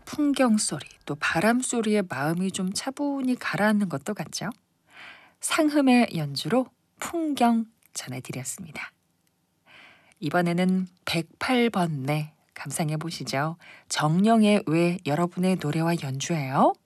풍경 소리, 또 바람 소리에 마음이 좀 차분히 가라앉는 것도 같죠? 상흠의 연주로 풍경 전해드렸습니다. 이번에는 108번네 감상해 보시죠. 정령의 왜 여러분의 노래와 연주예요.